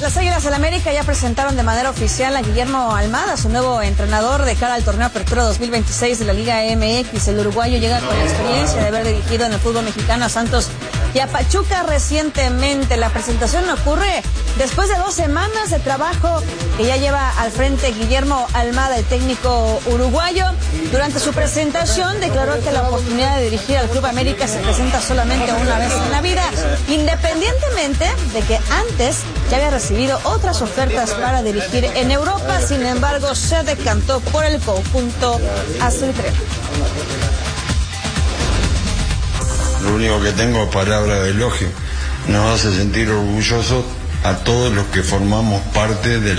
Las Águilas del América ya presentaron de manera oficial a Guillermo Almada, su nuevo entrenador de cara al torneo Apertura 2026 de la Liga MX. El uruguayo llega con la experiencia de haber dirigido en el fútbol mexicano a Santos y a Pachuca recientemente. La presentación ocurre después de 2 semanas de trabajo que ya lleva al frente Guillermo Almada, el técnico uruguayo. Durante su presentación declaró que la oportunidad de dirigir al Club América se presenta solamente una vez en la vida, independientemente de que antes ya había recibido otras ofertas para dirigir en Europa. Sin embargo, se decantó por el conjunto azulcrema. Lo único que tengo es palabras de elogio. Nos hace sentir orgullosos a todos los que formamos parte del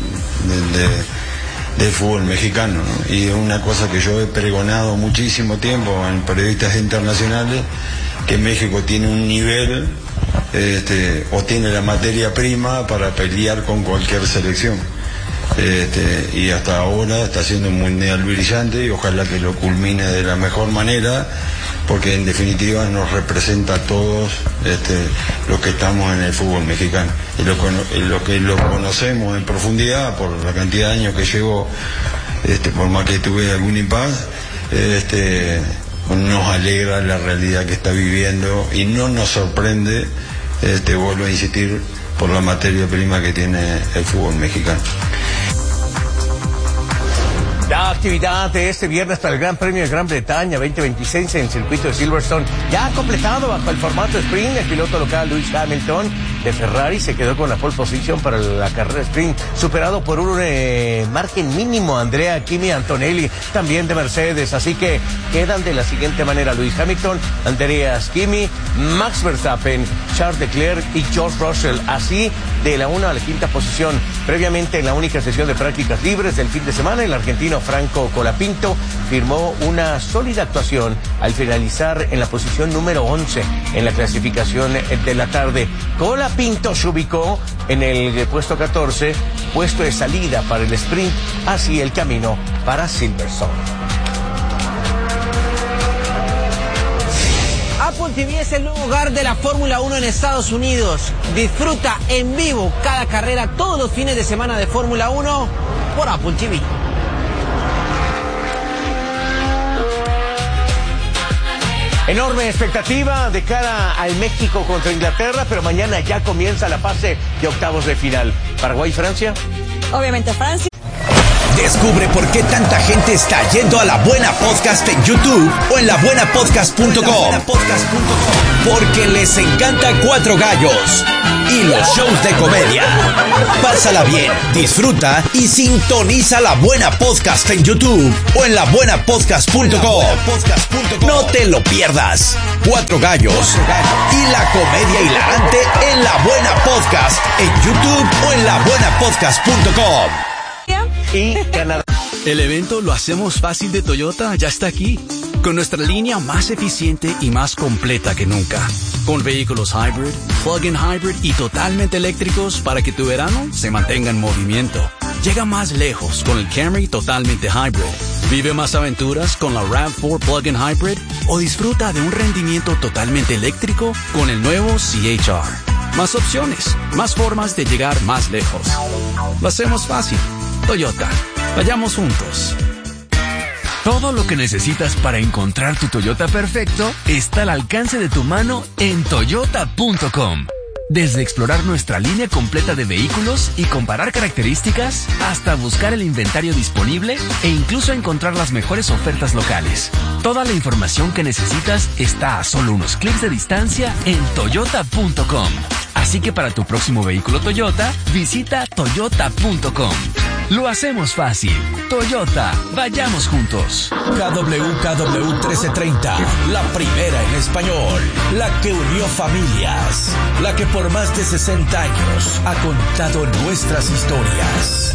fútbol mexicano, ¿no? Y es una cosa que yo he pregonado muchísimo tiempo en periodistas internacionales, que México tiene un nivel o tiene la materia prima para pelear con cualquier selección. Y hasta ahora está siendo un mundial brillante y ojalá que lo culmine de la mejor manera, porque en definitiva nos representa a todos los que estamos en el fútbol mexicano y lo que lo conocemos en profundidad por la cantidad de años que llevo, por más que tuve algún impas, nos alegra la realidad que está viviendo y no nos sorprende, vuelvo a insistir, por la materia prima que tiene el fútbol mexicano. La actividad de este viernes para el Gran Premio de Gran Bretaña 2026 en el circuito de Silverstone ya ha completado bajo el formato sprint. El piloto local Lewis Hamilton de Ferrari se quedó con la pole position para la carrera sprint, superado por un margen mínimo Andrea Kimi Antonelli, también de Mercedes. Así que quedan de la siguiente manera: Lewis Hamilton, Andreas Kimi, Max Verstappen, Charles Leclerc y George Russell, así de la 1 a la 5ª posición. Previamente, en la única sesión de prácticas libres del fin de semana, el argentino Franco Colapinto firmó una sólida actuación al finalizar en la posición número 11 en la clasificación de la tarde. Colapinto se ubicó en el puesto 14, puesto de salida para el sprint hacia el camino para Silverstone. Apple TV es el nuevo hogar de la Fórmula 1 en Estados Unidos. Disfruta en vivo cada carrera todos los fines de semana de Fórmula 1 por Apple TV. Enorme expectativa de cara al México contra Inglaterra, pero mañana ya comienza la fase de octavos de final. ¿Paraguay y Francia? Obviamente Francia. Descubre por qué tanta gente está yendo a La Buena Podcast en YouTube o en labuenapodcast.com. Porque les encanta Cuatro Gallos y los shows de comedia. Pásala bien, disfruta y sintoniza La Buena Podcast en YouTube o en labuenapodcast.com. No te lo pierdas. Cuatro Gallos y la comedia hilarante en La Buena Podcast en YouTube o en labuenapodcast.com. Y Canadá. El evento Lo Hacemos Fácil de Toyota ya está aquí, con nuestra línea más eficiente y más completa que nunca, con vehículos hybrid, plug-in hybrid y totalmente eléctricos para que tu verano se mantenga en movimiento. Llega más lejos con el Camry totalmente hybrid. Vive más aventuras con la RAV4 plug-in hybrid o disfruta de un rendimiento totalmente eléctrico con el nuevo CHR. Más opciones, más formas de llegar más lejos. Lo hacemos fácil. Toyota, vayamos juntos. Todo lo que necesitas para encontrar tu Toyota perfecto está al alcance de tu mano en Toyota.com. Desde explorar nuestra línea completa de vehículos y comparar características, hasta buscar el inventario disponible e incluso encontrar las mejores ofertas locales. Toda la información que necesitas está a solo unos clics de distancia en Toyota.com. Así que para tu próximo vehículo Toyota, visita Toyota.com. Lo hacemos fácil. Toyota, vayamos juntos. KWKW 1330, la primera en español, la que unió familias, la que por más de 60 años ha contado nuestras historias.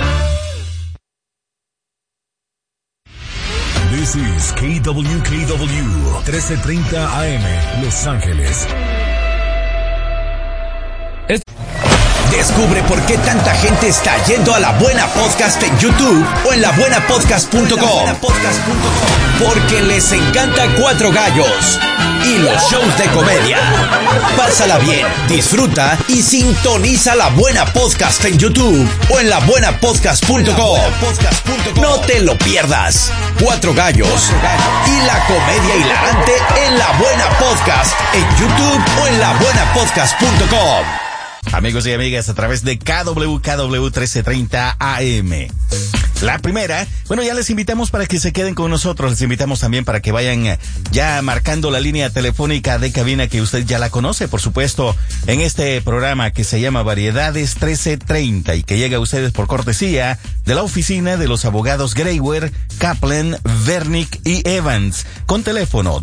This is KWKW 1330 AM, Los Ángeles. Descubre por qué tanta gente está yendo a La Buena Podcast en YouTube o en labuenapodcast.com. Porque les encanta Cuatro Gallos y los shows de comedia. Pásala bien, disfruta y sintoniza La Buena Podcast en YouTube o en labuenapodcast.com. No te lo pierdas. Cuatro Gallos y la comedia hilarante en La Buena Podcast en YouTube o en labuenapodcast.com. Amigos y amigas, a través de KW 1330 AM. La primera, bueno, ya les invitamos para que se queden con nosotros, les invitamos también para que vayan ya marcando la línea telefónica de cabina que usted ya la conoce, por supuesto, en este programa que se llama Variedades 1330 y que llega a ustedes por cortesía de la oficina de los abogados Greywer, Kaplan, Vernick y Evans, con teléfono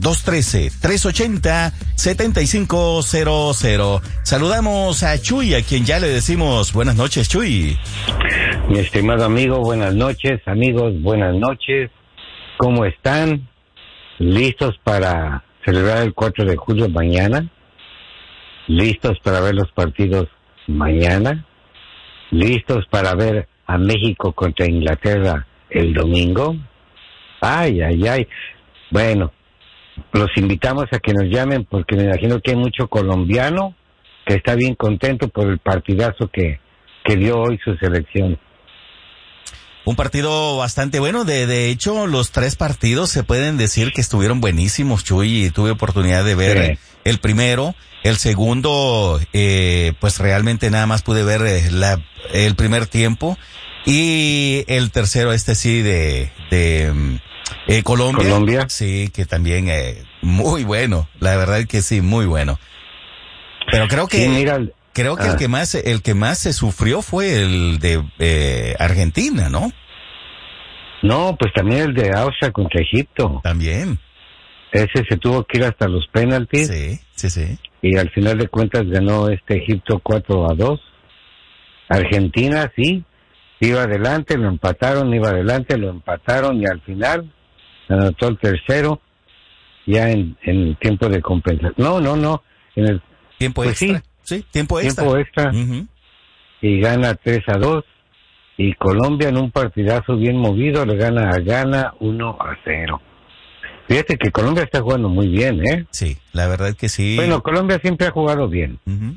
213-380-7500. Saludamos a Chuy, a quien ya le decimos buenas noches, Chuy. Mi estimado amigo, buenas noches, amigos, buenas noches. ¿Cómo están? ¿Listos para celebrar el 4 de julio mañana? ¿Listos para ver los partidos mañana? ¿Listos para ver a México contra Inglaterra el domingo? Ay, ay, ay. Bueno, los invitamos a que nos llamen porque me imagino que hay mucho colombiano que está bien contento por el partidazo que dio hoy su selección. Un partido bastante bueno, de hecho los tres partidos se pueden decir que estuvieron buenísimos, Chuy, y tuve oportunidad de ver el primero, el segundo, pues realmente nada más pude ver el primer tiempo, y el tercero sí de Colombia, sí, que también muy bueno, la verdad que sí, muy bueno, pero creo que... Sí, mira, creo que el que más se sufrió fue el de Argentina, ¿no? No, pues también el de Austria contra Egipto. También. Ese se tuvo que ir hasta los penaltis. Sí, sí, sí. Y al final de cuentas ganó Egipto 4-2. Argentina, sí, iba adelante, lo empataron, y al final anotó el tercero, ya en tiempo de compensación. No, en el... Tiempo extra. Sí, tiempo extra. Uh-huh. Y gana 3-2. Y Colombia en un partidazo bien movido le gana a Ghana 1-0. Fíjate que Colombia está jugando muy bien, ¿eh? Sí, la verdad que sí. Bueno, Colombia siempre ha jugado bien. Uh-huh.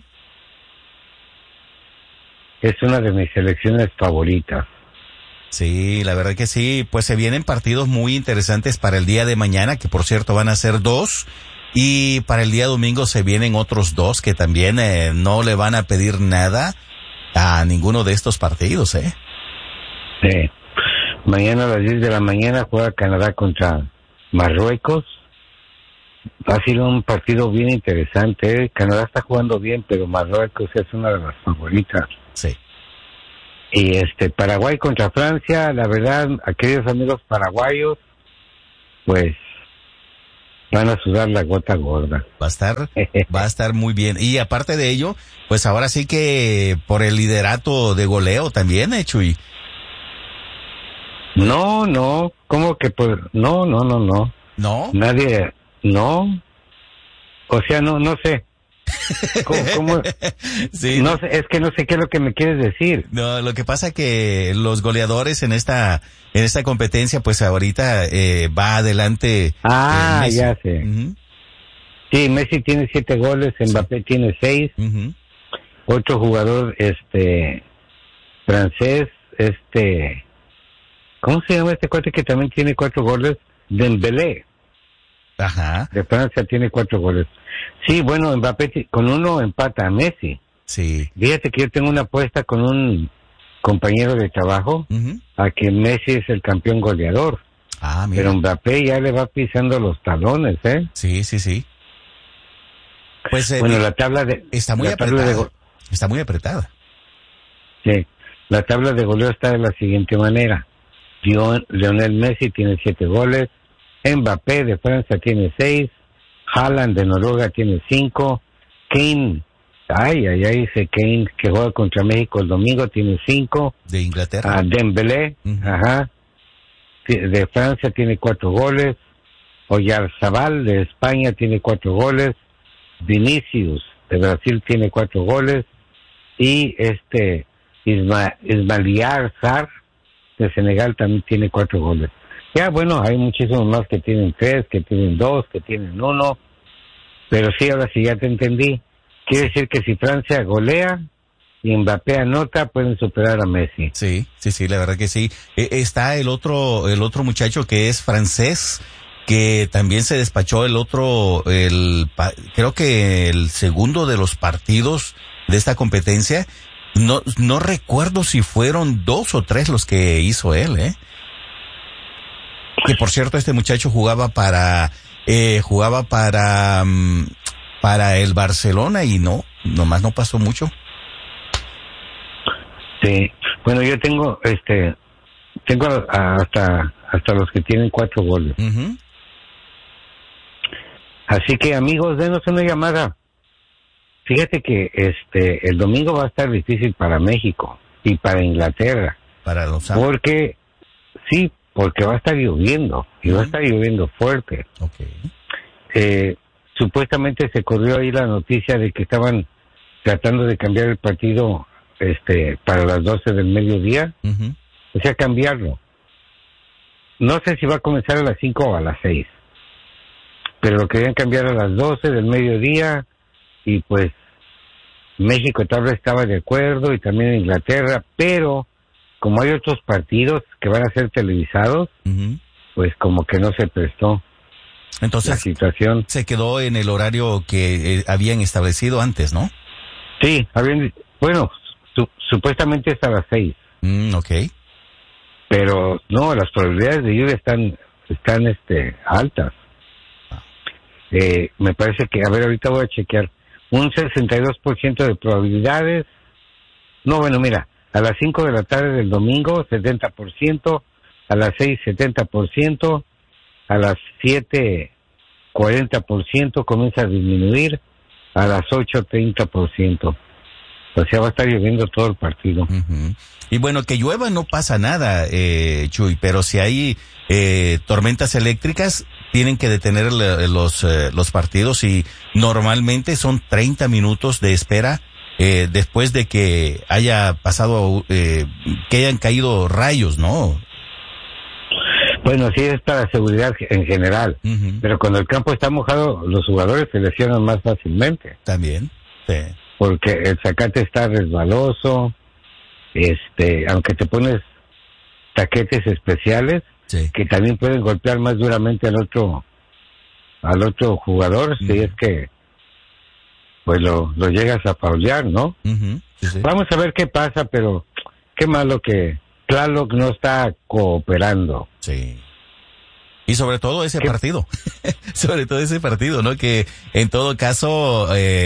Es una de mis selecciones favoritas. Sí, la verdad que sí. Pues se vienen partidos muy interesantes para el día de mañana, que por cierto van a ser 2. Y para el día domingo se vienen otros 2 que también no le van a pedir nada a ninguno de estos partidos, ¿eh? Sí. Mañana a las 10 de la mañana juega Canadá contra Marruecos. Va a ser un partido bien interesante, ¿eh? Canadá está jugando bien, pero Marruecos es una de las favoritas. Sí. Y Paraguay contra Francia, la verdad, a queridos amigos paraguayos, pues van a sudar la gota gorda. Va a estar muy bien. Y aparte de ello, pues ahora sí que por el liderato de goleo también, Chuy. No, ¿cómo que por...? No. ¿No? Nadie, no. O sea, no sé. ¿Cómo? Sí. No sé, es que no sé qué es lo que me quieres decir. No, lo que pasa que los goleadores en esta competencia, pues ahorita va adelante. Messi. Ya sé. Uh-huh. Sí, Messi tiene 7 goles, Mbappé tiene 6. Uh-huh. Otro jugador, francés, ¿cómo se llama este cuate que también tiene 4 goles? Dembélé. Ajá. De Francia tiene 4 goles. Sí, bueno, Mbappé con 1 empata a Messi. Sí. Fíjate que yo tengo una apuesta con un compañero de trabajo, uh-huh, a que Messi es el campeón goleador. Ah, mira. Pero Mbappé ya le va pisando los talones, ¿eh? Sí. Pues bueno, la tabla está muy apretada. Está muy apretada. Sí. La tabla de goleo está de la siguiente manera. Lionel Messi tiene 7 goles, Mbappé de Francia tiene 6, Haaland de Noruega tiene 5, Kane, dice Kane, que juega contra México el domingo, tiene 5. De Inglaterra. Dembélé, uh-huh, de Francia tiene 4 goles, Oyarzabal de España tiene 4 goles, Vinicius de Brasil tiene 4 goles, y Ismaïla Sarr de Senegal también tiene 4 goles. Ya, bueno, hay muchísimos más que tienen 3, que tienen 2, que tienen 1, pero sí, ahora sí ya te entendí. Quiere decir que si Francia golea y Mbappé anota, pueden superar a Messi. Sí, la verdad que sí. Está el otro muchacho que es francés, que también se despachó creo que el segundo de los partidos de esta competencia. No recuerdo si fueron 2 o 3 los que hizo él, Que por cierto, este muchacho jugaba para el Barcelona y nomás no pasó mucho. Sí, bueno, yo tengo hasta los que tienen 4 goles. Uh-huh. Así que, amigos, denos una llamada. Fíjate que el domingo va a estar difícil para México y para Inglaterra. Para los porque va a estar lloviendo y va a estar lloviendo fuerte. Okay. Supuestamente se corrió ahí la noticia de que estaban tratando de cambiar el partido para las 12 del mediodía, uh-huh. O sea, cambiarlo. No sé si va a comenzar a las 5 o a las 6, pero lo querían cambiar a las 12 del mediodía y pues México tal vez estaba de acuerdo y también Inglaterra, pero como hay otros partidos que van a ser televisados, uh-huh. Pues como que no se prestó. Entonces, la situación se quedó en el horario que habían establecido antes, ¿no? Sí, supuestamente es a las 6. Okay. Pero no, las probabilidades de lluvia están altas. Me parece que, ahorita voy a chequear, un 62% de probabilidades. No, bueno, mira, a las 5 de la tarde del domingo, 70%, a las 6, 70%, a las 7, 40%, comienza a disminuir, a las 8, 30%. O sea, va a estar lloviendo todo el partido. Uh-huh. Y bueno, que llueva no pasa nada, Chuy, pero si hay tormentas eléctricas, tienen que detener los partidos y normalmente son 30 minutos de espera después de que haya pasado, que hayan caído rayos, ¿no? Bueno, sí es para seguridad en general, uh-huh. Pero cuando el campo está mojado, los jugadores se lesionan más fácilmente. También, sí. Porque el zacate está resbaloso, aunque te pones taquetes especiales, sí, que también pueden golpear más duramente al otro jugador, si es que pues lo llegas a paulear, ¿no? Uh-huh. Sí. Vamos a ver qué pasa, pero qué malo que Tlaloc no está cooperando. Sí. Y sobre todo ese partido, ¿no? Que en todo caso,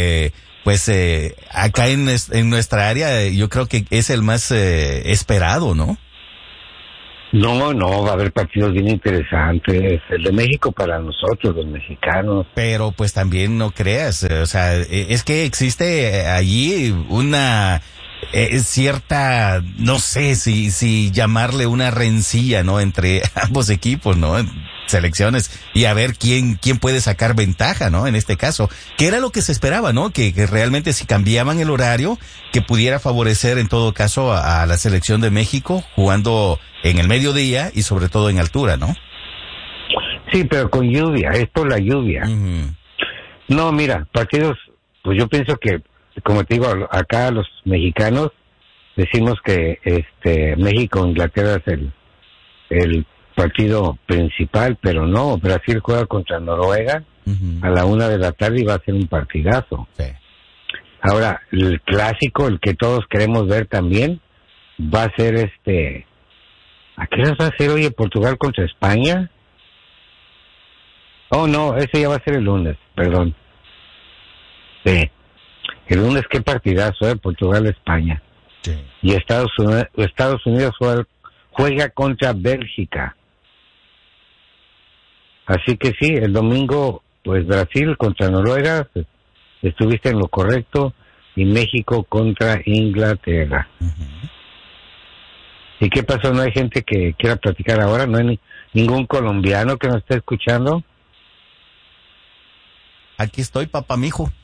acá en nuestra área, yo creo que es el más esperado, ¿no? No, va a haber partidos bien interesantes. El de México para nosotros, los mexicanos. Pero pues también no creas, o sea, es que existe allí una cierta, no sé si llamarle una rencilla, ¿no? Entre ambos equipos, ¿no? Selecciones y a ver quién puede sacar ventaja, ¿no? En este caso, que era lo que se esperaba, ¿no? Que realmente si cambiaban el horario, que pudiera favorecer en todo caso a la selección de México jugando en el mediodía y sobre todo en altura, ¿no? Sí, pero con lluvia, es por la lluvia. Uh-huh. No, mira, partidos, pues yo pienso que, como te digo, acá los mexicanos decimos que México-Inglaterra es el partido principal, pero no, Brasil juega contra Noruega uh-huh. a la 1 de la tarde y va a ser un partidazo. Sí. Ahora, el clásico, el que todos queremos ver también, va a ser ¿a qué hora va a ser hoy Portugal contra España? Oh, no, ese ya va a ser el lunes, perdón. Sí. El lunes, qué partidazo, Portugal-España. Sí. Y Estados Unidos juega contra Bélgica. Así que sí, el domingo, pues Brasil contra Noruega, estuviste en lo correcto, y México contra Inglaterra. Uh-huh. ¿Y qué pasó? ¿No hay gente que quiera platicar ahora? ¿No hay ningún colombiano que nos esté escuchando? Aquí estoy, papá mijo.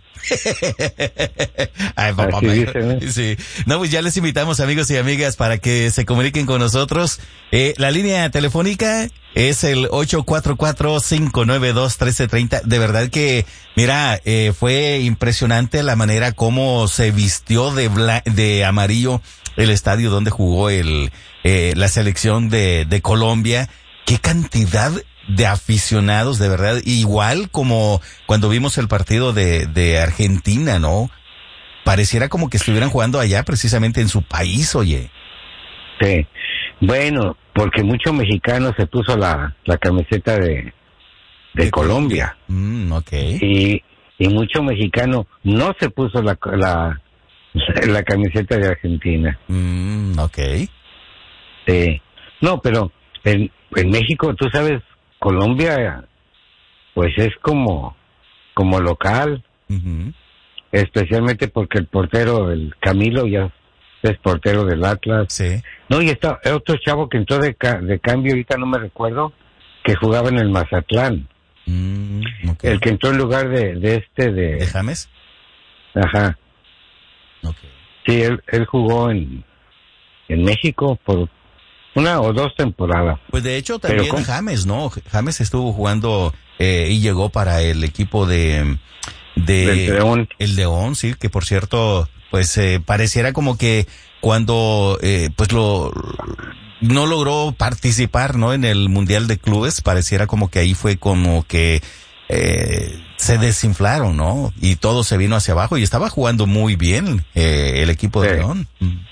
Ay, papá, así dicen, ¿eh? sí. No, pues ya les invitamos, amigos y amigas, para que se comuniquen con nosotros. La línea telefónica es el 844-592-1330. De verdad que, mira, fue impresionante la manera como se vistió de amarillo el estadio donde jugó la selección de Colombia. Qué cantidad de aficionados, de verdad, igual como cuando vimos el partido de Argentina, ¿no? Pareciera como que estuvieran jugando allá precisamente en su país, oye. Sí, bueno, porque mucho mexicano se puso la camiseta de Colombia. Okay. Y mucho mexicano no se puso la camiseta de Argentina. Okay. Sí. No, pero en México, tú sabes, Colombia, pues es como local, especialmente porque el portero, el Camilo, ya es portero del Atlas. Sí. No, y está otro chavo que entró de cambio, ahorita no me recuerdo, que jugaba en el Mazatlán. Okay. El que entró en lugar de James. Ajá. Okay. Sí, él jugó en México por 1 o 2 temporadas. Pues de hecho también James, ¿no? James estuvo jugando y llegó para el equipo del León. El León, sí, que por cierto, pues pareciera como que cuando pues no logró participar, ¿no? En el Mundial de Clubes, pareciera como que ahí fue como que se desinflaron, ¿no? Y todo se vino hacia abajo y estaba jugando muy bien el equipo de León.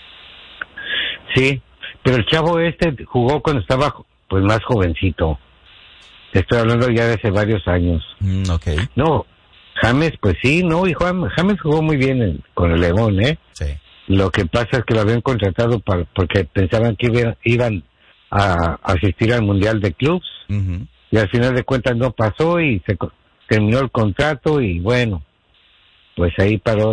Sí. Pero el chavo jugó cuando estaba pues más jovencito. Estoy hablando ya de hace varios años. Okay. No, James, pues sí, no, y James jugó muy bien con el León, ¿eh? Sí. Lo que pasa es que lo habían contratado porque pensaban que iban a asistir al Mundial de Clubs. Y al final de cuentas no pasó y se terminó el contrato y bueno, pues ahí paró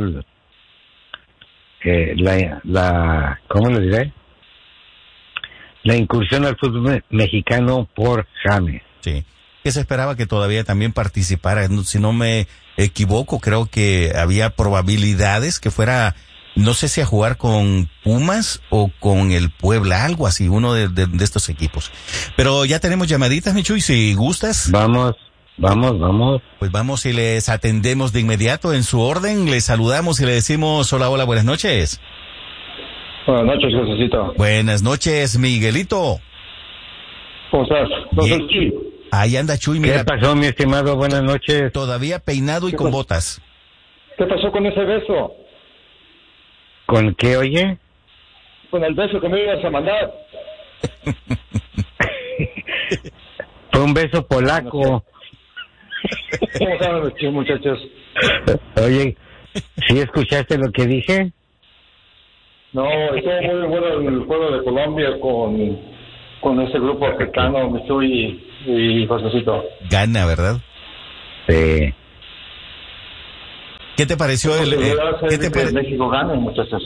¿cómo le diré? La incursión al fútbol mexicano por James. Sí, que se esperaba que todavía también participara. Si no me equivoco, creo que había probabilidades que fuera, no sé si a jugar con Pumas o con el Puebla, algo así, uno de estos equipos. Pero ya tenemos llamaditas, Michuy, si gustas. Vamos. Pues vamos y les atendemos de inmediato en su orden. Les saludamos y le decimos hola, buenas noches. Buenas noches, Josecito. Buenas noches, Miguelito. ¿Cómo estás? Bien. Ahí anda Chuy, mira. ¿Qué pasó, mi estimado? Buenas noches. Todavía peinado y con botas. ¿Qué pasó con ese beso? ¿Con qué, oye? Con el beso que me ibas a mandar. Fue un beso polaco. ¿Cómo saben los muchachos? Oye, ¿sí escuchaste lo que dije? No, estuvo muy bueno el juego de Colombia con ese grupo africano, Michuy y Josecito. Gana, ¿verdad? Sí. ¿Qué te pareció ¿Qué te pareció? México gana, muchachos.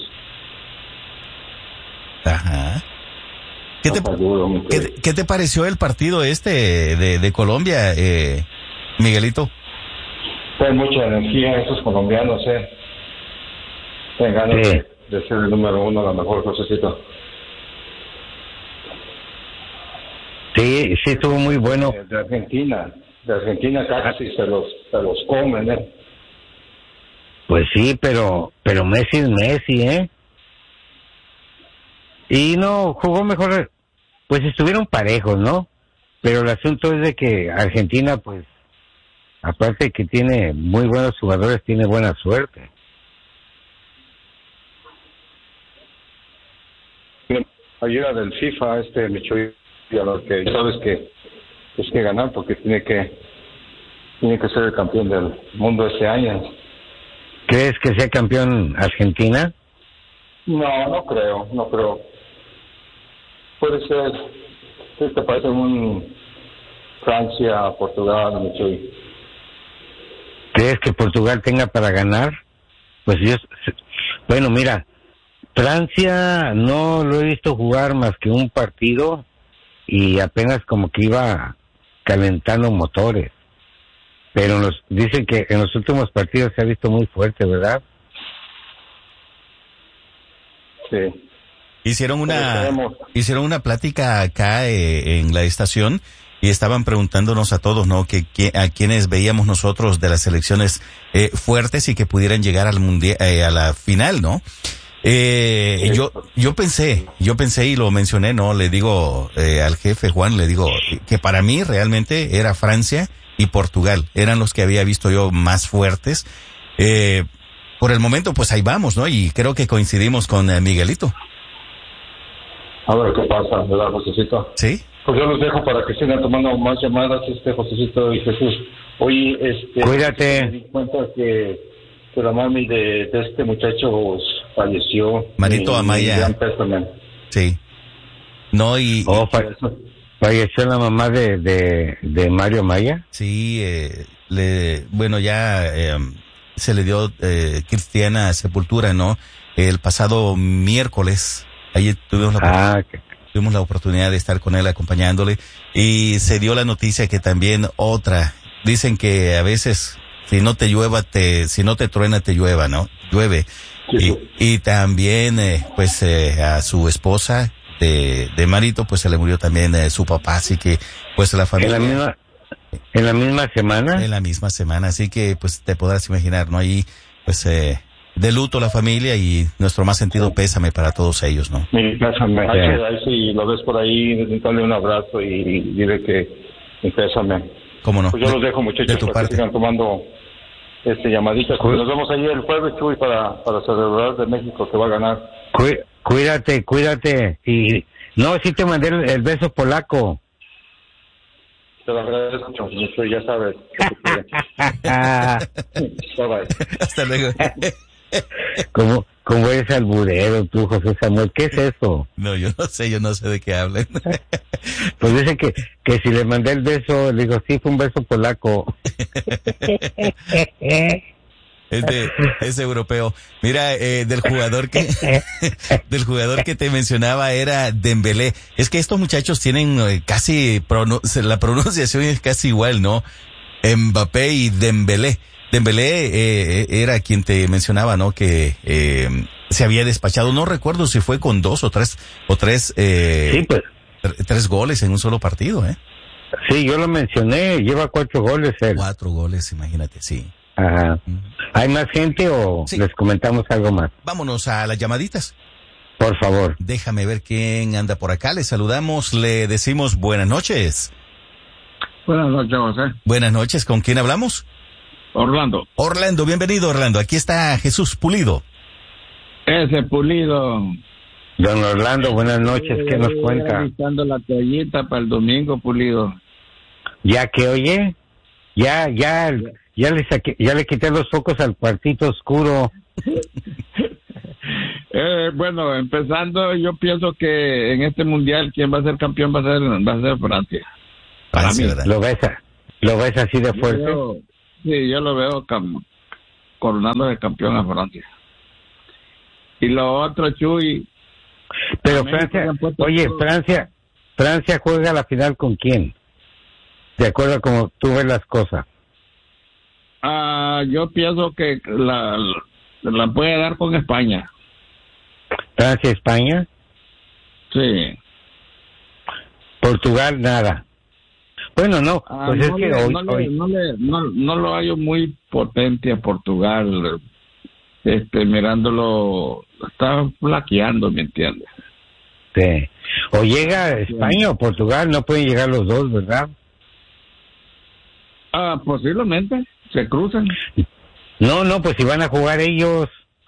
Ajá. ¿Qué te pareció el partido de Colombia, Miguelito? Hay mucha energía esos colombianos, Tienen ganas de ser el número 1, la mejor, Josecito. Sí, estuvo muy bueno. De Argentina casi se los comen, Pues sí, pero Messi es Messi, Y no, jugó mejor, pues estuvieron parejos, ¿no? Pero el asunto es de que Argentina, pues, aparte de que tiene muy buenos jugadores, tiene buena suerte. Ayuda del FIFA, Michuy, a lo que sabes que es que ganar porque tiene que ser el campeón del mundo este año. ¿Crees que sea campeón Argentina? No creo. Puede ser, ¿qué te parece un Francia, Portugal, Michuy? ¿Crees que Portugal tenga para ganar? Pues bueno, mira, Francia no lo he visto jugar más que un partido y apenas como que iba calentando motores. pero dicen que en los últimos partidos se ha visto muy fuerte, ¿verdad? Sí. Hicieron una plática acá en la estación y estaban preguntándonos a todos, ¿no? A quienes veíamos nosotros de las selecciones fuertes y que pudieran llegar al mundial, a la final, ¿no? Yo pensé y lo mencioné, ¿no? Le digo al jefe Juan, le digo que para mí realmente era Francia y Portugal, eran los que había visto yo más fuertes. Por el momento, pues ahí vamos, ¿no? Y creo que coincidimos con Miguelito. A ver qué pasa, ¿verdad, Josecito? Sí. Pues yo los dejo para que sigan tomando más llamadas, Josecito y Jesús. Oye, cuídate. Me di cuenta que la mami de este muchacho falleció. Marito Amaya. Sí. No, ¿Falleció la mamá de Mario Amaya? Sí, se le dio cristiana sepultura, ¿no? El pasado miércoles. Ahí tuvimos la oportunidad de estar con él acompañándole y se dio la noticia que también dicen que a veces si no te truena te llueva, ¿no? Llueve. Sí. Y también a su esposa de Marito pues se le murió también su papá, así que pues la familia ¿En la misma semana? En la misma semana, así que pues te podrás imaginar, ¿no? Ahí pues de luto la familia y nuestro más sentido pésame para todos ellos, ¿no? Sí, pésame. Ahí si lo ves por ahí, dale un abrazo y dile que pésame. ¿Cómo no? Pues yo los dejo, muchachos, de tu para parte. Que sigan tomando llamaditas. Nos vemos ahí el jueves, Chuy, para celebrar de México que va a ganar. Cuídate. Y sí te mandé el beso polaco. Te lo agradezco mucho, ya sabes. Bye bye. Hasta luego. ¿Cómo eres alburero tú, José Samuel? ¿Qué es eso? No, yo no sé de qué hablen. Pues dice que si le mandé el beso, le digo, sí, fue un beso polaco. Es europeo. Mira, del jugador que te mencionaba era Dembélé. Es que estos muchachos tienen casi la pronunciación es casi igual, ¿no? Mbappé y Dembélé. Dembélé era quien te mencionaba, ¿no? Que se había despachado. No recuerdo si fue con 2 o 3 sí, pues. 3 goles en un solo partido, ¿eh? Sí, yo lo mencioné. Lleva 4 goles él. 4 goles, imagínate, sí. Ajá. ¿Hay más gente o sí. Les comentamos algo más? Vámonos a las llamaditas. Por favor. Déjame ver quién anda por acá. Le saludamos, le decimos buenas noches. Buenas noches, José. Buenas noches, ¿con quién hablamos? Orlando, bienvenido, Orlando. Aquí está Jesús Pulido. Ese Pulido. Don Orlando, buenas noches, ¿qué nos cuenta? Listando la toallita para el domingo, Pulido. ¿Ya que oye? Ya le quité los focos al cuartito oscuro. Bueno, empezando, yo pienso que en este mundial quien va a ser campeón va a ser Francia. Para mí. ¿Lo ves así de fuerte? Yo lo veo coronando de campeón a Francia. Y lo otro, Chuy. Pero Francia juega la final ¿con quién? De acuerdo a cómo tú ves las cosas. Yo pienso que la puede dar con España. ¿Francia-España? Sí. Portugal, nada. Bueno, no, pues es que no lo hallo muy potente a Portugal. Mirándolo, está flaqueando, ¿me entiendes? Sí. O llega España o Portugal, no pueden llegar los dos, ¿verdad? Posiblemente, se cruzan. No, pues si van a jugar ellos.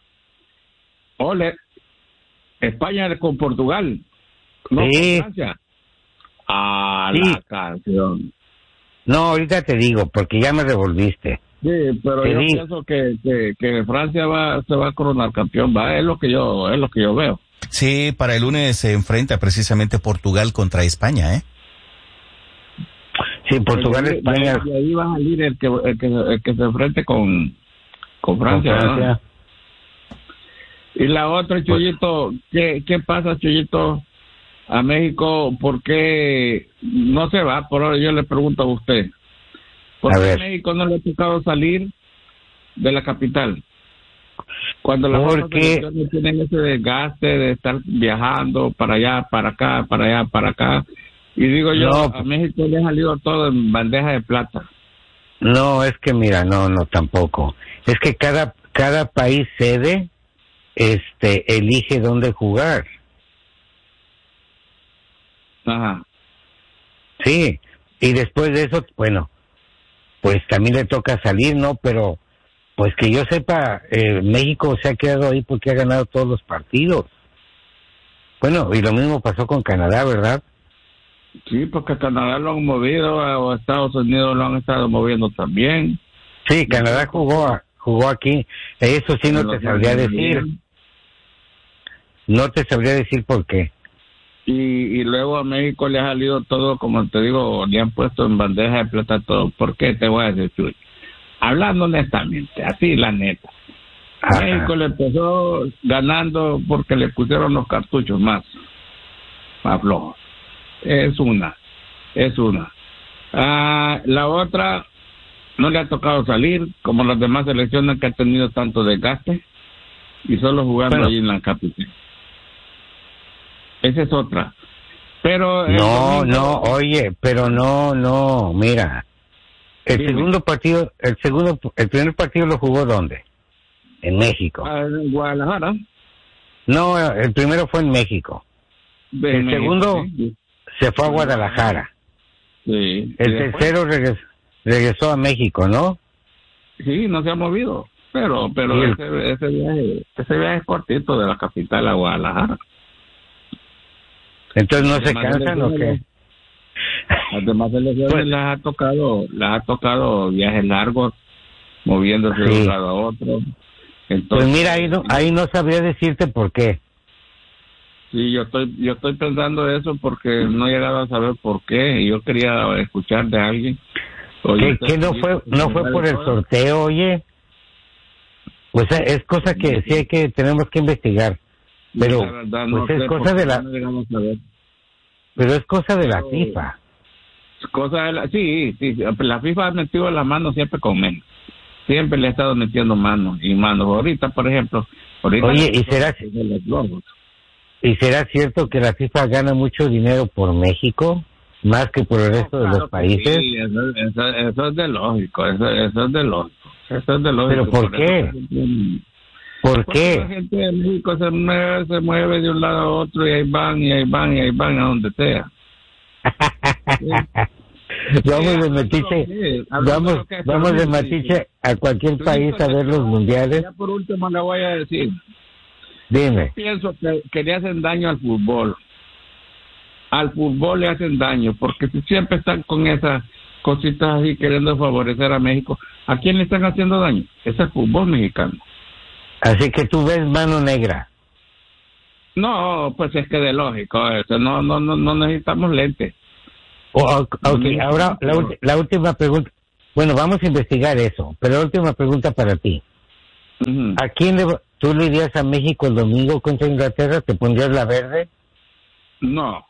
España con Portugal. No, sí. Con Francia. La canción. No, ahorita te digo, porque ya me revolviste. Sí, pero yo pienso que Francia se va a coronar campeón, es lo que yo veo. Sí, para el lunes se enfrenta precisamente Portugal contra España, ¿eh? Sí, Portugal-España. Y ahí va a salir el que se enfrente con Francia. ¿No? Y la otra, Chuyito, ¿qué pasa, Chuyito? A México, ¿por qué no se va? Por ahora yo le pregunto a usted. ¿Por qué a México no le ha tocado salir de la capital? Cuando las otras selecciones tienen ese desgaste de estar viajando para allá, para acá, para allá, para acá. Y digo yo, a México le ha salido todo en bandeja de plata. No, es que mira, no, tampoco. Es que cada país sede elige dónde jugar. Ajá. Sí, y después de eso, bueno, pues también le toca salir, ¿no? Pero, pues que yo sepa, México se ha quedado ahí porque ha ganado todos los partidos. Bueno, y lo mismo pasó con Canadá, ¿verdad? Sí, porque Canadá lo han movido, o Estados Unidos lo han estado moviendo también. Sí, Canadá jugó aquí. Eso sí no te sabría decir. No te sabría decir por qué. Y luego a México le ha salido todo, como te digo, le han puesto en bandeja de plata todo. ¿Por qué? Te voy a decir, Chuy. Hablando honestamente, así la neta. A México le empezó ganando porque le pusieron los cartuchos más flojos. Es una. La otra, no le ha tocado salir, como las demás selecciones que han tenido tanto desgaste, y solo jugando ahí en la capital. Esa es otra. Pero oye, pero no, mira. El primer partido lo jugó ¿dónde? En México. En Guadalajara. No, el primero fue en México. El segundo se fue a Guadalajara. Sí. El tercero regresó a México, ¿no? Sí, no se ha movido. Pero ese viaje es cortito de la capital a Guadalajara. Entonces no se cansan o qué. Además selecciones les ha tocado viajes largos, moviéndose de un lado a otro. Entonces, pues mira, ahí no sabría decirte por qué. Sí, yo estoy pensando eso porque no he llegado a saber por qué, y yo quería escuchar de alguien. Oye, ¿Qué no fue por el sorteo, oye? Pues es cosa que sí tenemos que investigar. Pero verdad, pues es cosa de la pero es cosa de la FIFA. Sí, la FIFA ha metido la mano siempre con menos. Siempre le ha estado metiendo manos y manos. Ahorita, por ejemplo, oye, ¿y será cierto que la FIFA gana mucho dinero por México más que por el resto de los países? Sí, eso es de lógico, eso es de lógico. ¿Pero por qué? ¿Por qué? La gente de México se mueve de un lado a otro y ahí van a donde sea. Vamos de metiche a cualquier país a ver los mundiales. Ya por último le voy a decir. Dime. Yo pienso que le hacen daño al fútbol. Al fútbol le hacen daño porque si siempre están con esas cositas así queriendo favorecer a México, ¿a quién le están haciendo daño? Es el fútbol mexicano. Así que tú ves mano negra. No, pues es que de lógico eso. No necesitamos lentes. Okay, ahora la última pregunta. Bueno, vamos a investigar eso, pero la última pregunta para ti. Uh-huh. ¿A quién tú le irías a México el domingo contra Inglaterra? ¿Te pondrías la verde? No.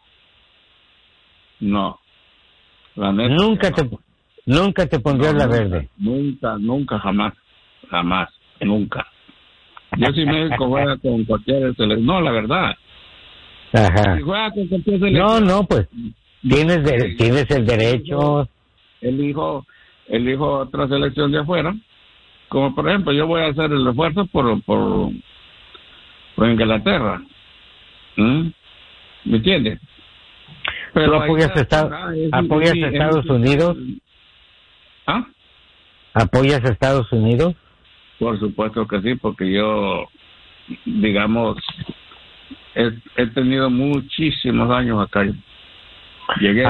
La neta, nunca te pondrías la verde. Nunca, jamás. Nunca. Yo si México juega con cualquier selección, no, la verdad. Ajá. Si juega con cualquier selección, no, pues tienes el derecho. Elijo otra selección de afuera, como por ejemplo yo voy a hacer el esfuerzo por Inglaterra. ¿Me entiendes? Pero ¿tú apoyas a Estados Unidos? ¿Ah? ¿Apoyas a Estados Unidos? Por supuesto que sí, porque yo, digamos, he tenido muchísimos años acá. Llegué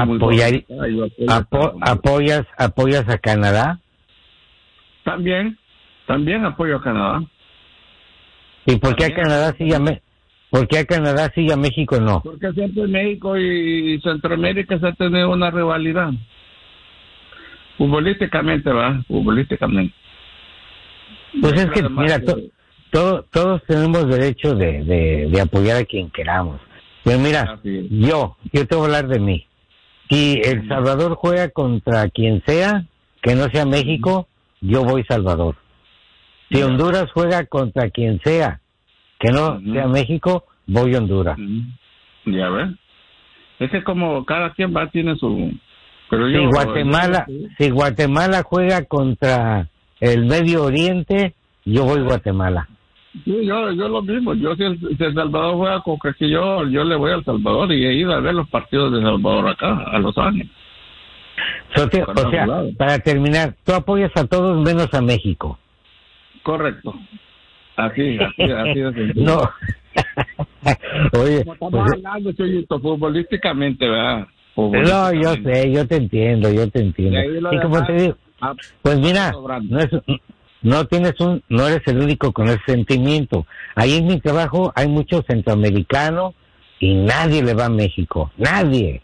¿Apoyas a Canadá? También apoyo a Canadá. ¿Y por qué a Canadá sí y a México no? Porque siempre México y Centroamérica se ha tenido una rivalidad. Futbolísticamente. Pues es que, mira, todos tenemos derecho de apoyar a quien queramos. Pero mira, yo te voy a hablar de mí. Si El Salvador juega contra quien sea, que no sea México, yo voy Salvador. Si Honduras juega contra quien sea, que no sea México, voy Honduras. Ya ves. Ese como cada quien va tiene su... Pero si Guatemala juega contra el Medio Oriente, yo voy Guatemala. Sí, yo lo mismo. Yo si El Salvador juega con que yo le voy al Salvador y he ido a ver los partidos de Salvador acá, a Los Ángeles. O sea, para terminar, tú apoyas a todos menos a México. Correcto. Así de sencillo. No. Oye, como estamos hablando, Chuyito, futbolísticamente, ¿verdad? No, yo sé, yo te entiendo. Y como te digo, pues mira, no eres el único con ese sentimiento. Ahí en mi trabajo hay muchos centroamericanos y nadie le va a México, nadie.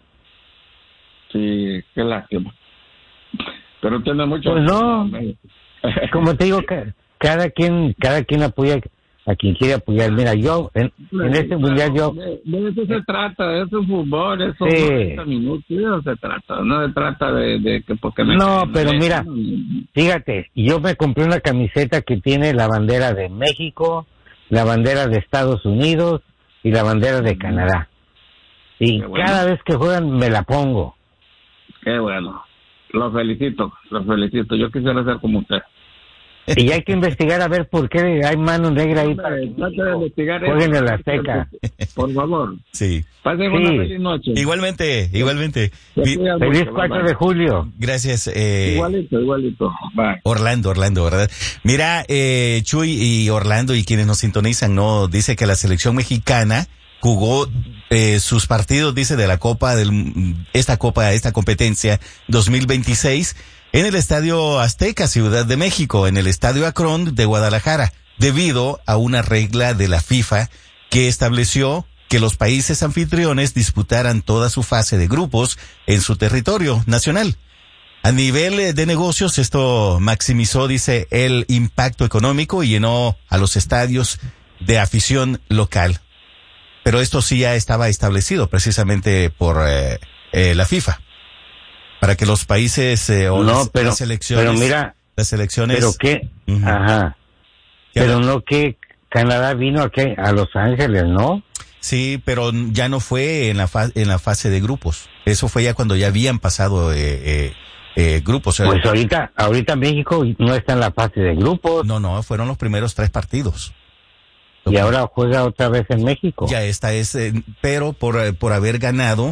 Sí, qué lástima. Pero tiene mucho... Pues no, como te digo, cada quien apoya a quien quiere apoyar. Mira, yo en este mundial de eso se trata, es un fútbol, eso sí. 90 minutos, de eso se trata, no se trata de que porque pero mira, fíjate, yo me compré una camiseta que tiene la bandera de México, la bandera de Estados Unidos y la bandera de Canadá. Y cada vez que juegan me la pongo. Qué bueno. Los felicito. Yo quisiera ser como usted. Y hay que investigar a ver por qué hay mano negra ahí para que jueguen en la Azteca. Por favor. Sí. Pasen una feliz noche. Igualmente. Feliz 4 de julio. Gracias. Igualito. Bye. Orlando, ¿verdad? Mira, Chuy y Orlando y quienes nos sintonizan, ¿no? Dice que la selección mexicana jugó sus partidos, dice, de la esta competencia 2026 en el Estadio Azteca, Ciudad de México, en el Estadio Akron de Guadalajara, debido a una regla de la FIFA que estableció que los países anfitriones disputaran toda su fase de grupos en su territorio nacional. A nivel de negocios, esto maximizó, dice, el impacto económico y llenó a los estadios de afición local. Pero esto sí ya estaba establecido precisamente por la FIFA. Para que los países las selecciones... Pero mira... Las selecciones... ¿Pero qué? Ajá. Pero no que Canadá vino a Los Ángeles, ¿no? Sí, pero ya no fue en la fase de grupos. Eso fue ya cuando ya habían pasado grupos. Pues ahorita México no está en la fase de grupos. No, fueron los primeros 3 partidos. Y ahora juega otra vez en México. Ya esta es, pero por haber ganado,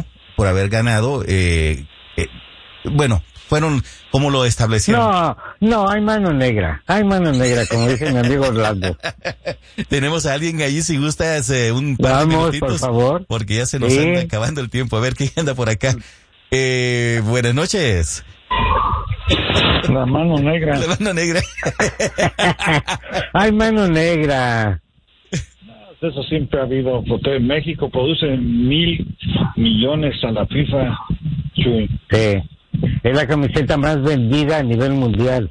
bueno, fueron como lo establecieron. No, hay mano negra, como dice mi amigo Orlando. Tenemos a alguien allí, si gustas, un par de minutitos, por favor. Porque ya se nos anda acabando el tiempo. A ver quién anda por acá. Buenas noches. La mano negra. Hay mano negra. Eso siempre ha habido, porque México produce 1,000 millones a la FIFA. Sí, es la camiseta más vendida a nivel mundial.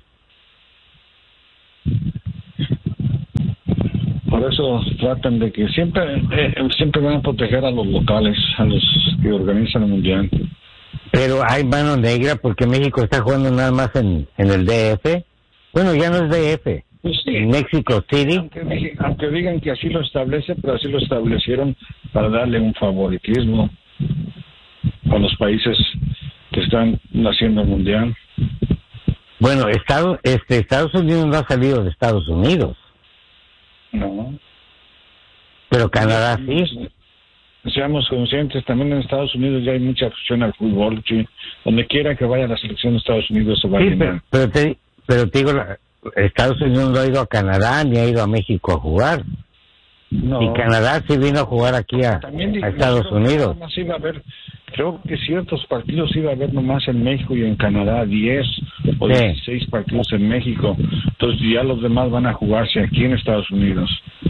Por eso tratan de que siempre van a proteger a los locales, a los que organizan el mundial. Pero hay mano negra porque México está jugando nada más en el DF. Bueno, ya no es DF. Pues sí, en Mexico City. Aunque digan que así lo establece, pero así lo establecieron para darle un favoritismo a los países que están haciendo el mundial. Bueno, Estados Unidos no ha salido de Estados Unidos. No. Pero Canadá sí. Seamos conscientes, también en Estados Unidos ya hay mucha afición al fútbol. ¿Sí? Donde quiera que vaya la selección de Estados Unidos se va a llenar. Pero te digo, Estados Unidos no ha ido a Canadá ni ha ido a México a jugar. No. Y Canadá sí vino a jugar aquí a Estados Unidos. Creo que ciertos partidos iba a haber nomás en México y en Canadá, 10 o 16 partidos en México. Entonces ya los demás van a jugarse aquí en Estados Unidos.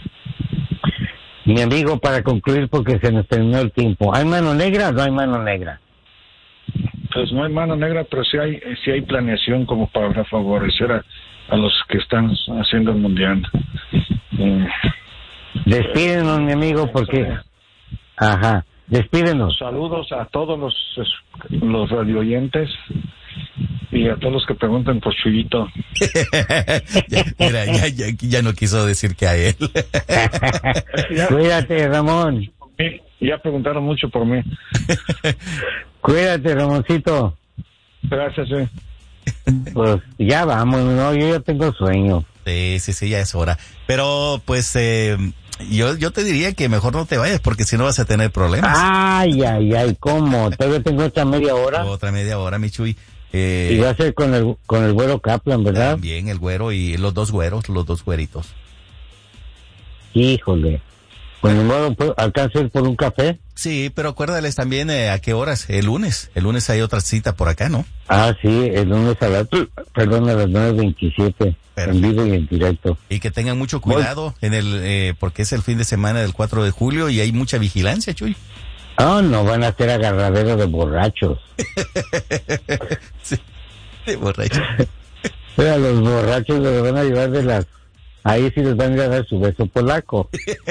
Mi amigo, para concluir, porque se nos terminó el tiempo, ¿hay mano negra o no hay mano negra? Pues no hay mano negra, pero sí hay planeación como para favorecer a los que están haciendo el mundial. Despídenos, mi amigo, porque... Ajá, despídenos. Saludos a todos los radioyentes y a todos los que preguntan por Chuyito. Mira, ya no quiso decir que a él. Cuídate, Ramón. Ya preguntaron mucho por mí. Cuídate, Ramoncito. Gracias, Pues ya vamos, no, yo ya tengo sueño. Sí, ya es hora. Pero, pues, yo te diría que mejor no te vayas, porque si no vas a tener problemas. Ay, ¿cómo? Todavía tengo otra media hora. Otra media hora, mi Chuy. Y va a ser con el güero Kaplan, ¿verdad? También el güero y los dos güeritos. Híjole. Pues ni modo, ¿alcanza a ir por un café? Sí, pero acuérdales también a qué horas. El lunes hay otra cita por acá, ¿no? Ah, sí, el lunes a las 9:27, en vivo y en directo. Y que tengan mucho cuidado porque es el fin de semana del 4 de julio y hay mucha vigilancia, Chuy. No van a ser agarraderos de borrachos. Sí, de borrachos. A los borrachos les van a llevar ahí sí les van a dar su beso polaco.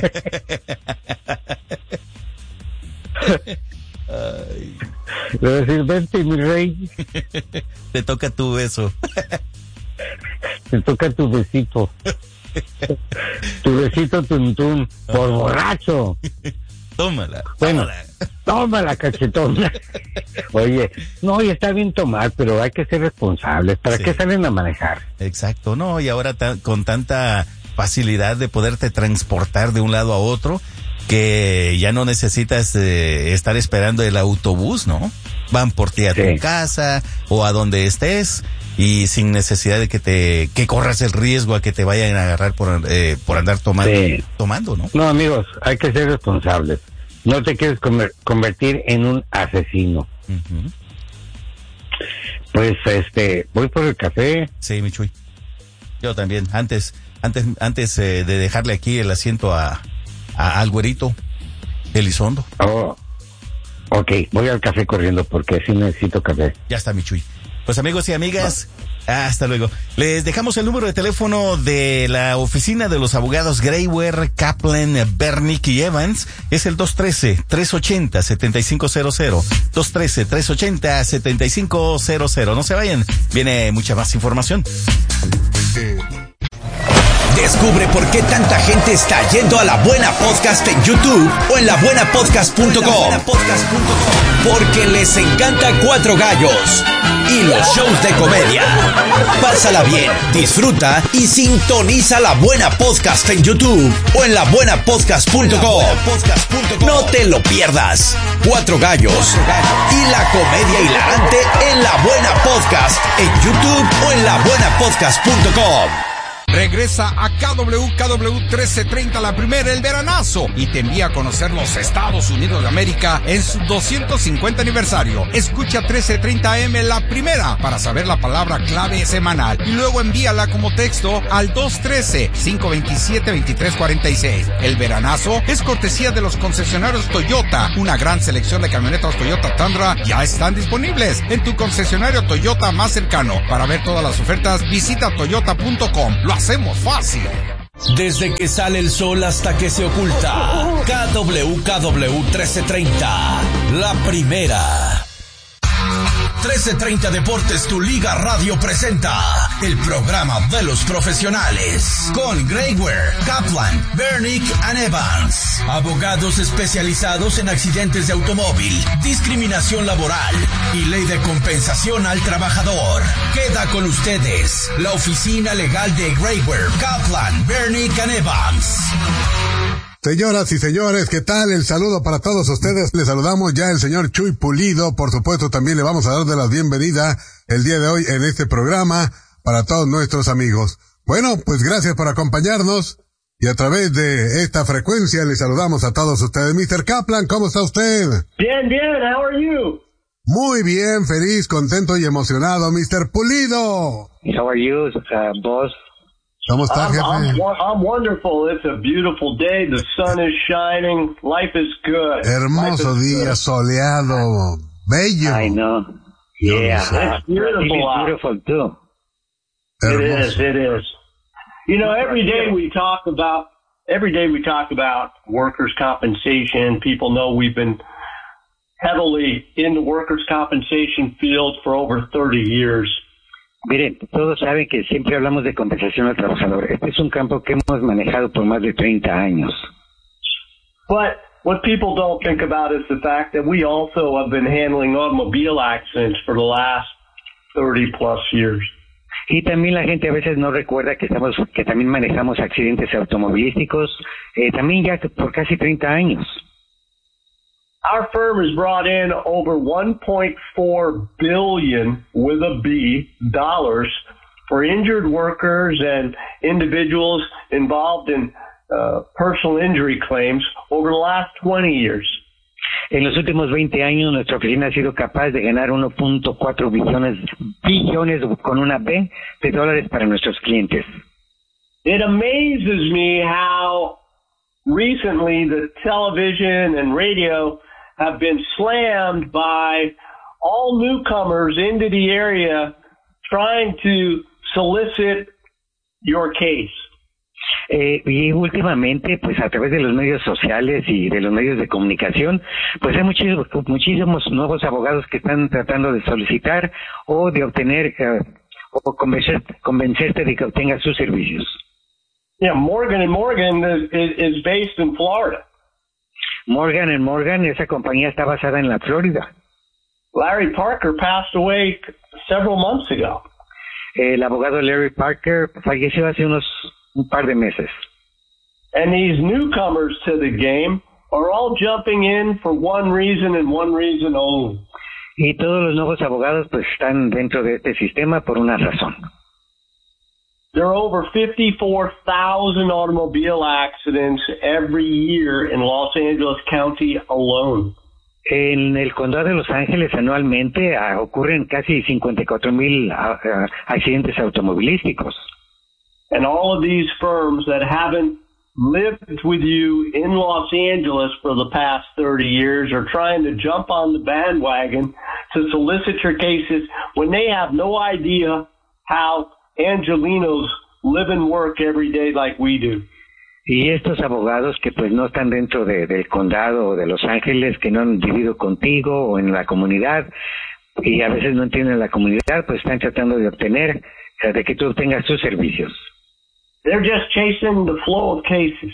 Ay. Le voy a decir, vente, mi rey. Te toca tu beso. Te toca tu besito. Tu besito tuntún, por borracho. Tómala. Bueno, tómala, cachetona. Oye, no, y está bien tomar, pero hay que ser responsables. ¿Para qué salen a manejar? Exacto, no, y ahora con tanta facilidad de poderte transportar de un lado a otro, que ya no necesitas estar esperando el autobús, ¿no? Van por ti a tu casa o a donde estés y sin necesidad de que corras el riesgo a que te vayan a agarrar por andar tomando, ¿no? No, amigos, hay que ser responsables. No te quieres convertir en un asesino. Uh-huh. Pues, voy por el café. Sí, mi Chuy. Yo también. Antes de dejarle aquí el asiento al güerito Elizondo. Oh, ok, voy al café corriendo porque sí necesito café. Ya está, mi Chuy. Pues amigos y amigas, hasta luego. Les dejamos el número de teléfono de la oficina de los abogados Graywer, Kaplan, Bernick y Evans. Es el 213-380-7500. 213-380-7500. No se vayan, viene mucha más información. Descubre por qué tanta gente está yendo a La Buena Podcast en YouTube o en labuenapodcast.com. Porque les encanta Cuatro Gallos y los shows de comedia. Pásala bien, disfruta y sintoniza La Buena Podcast en YouTube o en labuenapodcast.com. No te lo pierdas. Cuatro Gallos y la comedia hilarante en La Buena Podcast en YouTube o en labuenapodcast.com. Regresa a KW 1330 la primera, el veranazo, y te envía a conocer los Estados Unidos de América en su 250 aniversario. Escucha 1330 AM la primera para saber la palabra clave semanal y luego envíala como texto al 213-527-2346. El veranazo es cortesía de los concesionarios Toyota. Una gran selección de camionetas Toyota Tundra ya están disponibles en tu concesionario Toyota más cercano. Para ver todas las ofertas, visita toyota.com. Lo hacemos fácil. Desde que sale el sol hasta que se oculta. KW 1330, la primera. 1330 Deportes, tu liga radio presenta el programa de los profesionales con Graywer, Kaplan, Bernick and Evans, abogados especializados en accidentes de automóvil, discriminación laboral y ley de compensación al trabajador. Queda con ustedes la oficina legal de Graywer, Kaplan, Bernick and Evans. Señoras y señores, ¿qué tal? El saludo para todos ustedes. Les saludamos ya el señor Chuy Pulido. Por supuesto, también le vamos a dar de la bienvenida el día de hoy en este programa para todos nuestros amigos. Bueno, pues gracias por acompañarnos y a través de esta frecuencia les saludamos a todos ustedes. Mr. Kaplan, ¿cómo está usted? Bien, how are you? Muy bien, feliz, contento y emocionado, Mr. Pulido. How are you, boss? ¿Cómo está, jefe? I'm wonderful. It's a beautiful day. The sun is shining. Life is good. Hermoso día, soleado, bello. I know. Yeah, it's beautiful. It's beautiful too. Hermoso. It is. You know, every day we talk about workers' compensation. People know we've been heavily in the workers' compensation field for over 30 years. Miren, todos saben que siempre hablamos de compensación al trabajador. Este es un campo que hemos manejado por más de 30 años. But what people don't think about is the fact that we also have been handling automobile accidents for the last 30 plus years. Y también la gente a veces no recuerda que también manejamos accidentes automovilísticos, también ya por casi 30 años. Our firm has brought in over $1.4 billion with a B dollars for injured workers and individuals involved in personal injury claims over the last 20 years. En los últimos 20 años, nuestra oficina ha sido capaz de ganar 1.4 billones con una B de dólares para nuestros clientes. It amazes me how recently the television and radio have been slammed by all newcomers into the area trying to solicit your case. Y últimamente, pues a través de los medios sociales y de los medios de comunicación, pues hay muchísimos nuevos abogados que están tratando de solicitar o de obtener o convencerte de que obtengas sus servicios. Yeah, Morgan & Morgan is based in Florida. Morgan & Morgan, esa compañía está basada en la Florida. Larry Parker passed away several months ago. El abogado Larry Parker falleció hace un par de meses. And these newcomers to the game are all jumping in for one reason and one reason only. Y todos los nuevos abogados pues están dentro de este sistema por una razón. There are over 54,000 automobile accidents every year in Los Angeles County alone. En el condado de Los Ángeles anualmente ocurren casi 54,000 accidentes automovilísticos. And all of these firms that haven't lived with you in Los Angeles for the past 30 years are trying to jump on the bandwagon to solicit your cases when they have no idea how Angelinos live and work every day like we do. Y estos abogados que pues no están dentro del condado o de Los Ángeles, que no han vivido contigo o en la comunidad, y a veces no entienden la comunidad, pues están tratando de obtener, de que tú obtengas tus servicios. They're just chasing the flow of cases.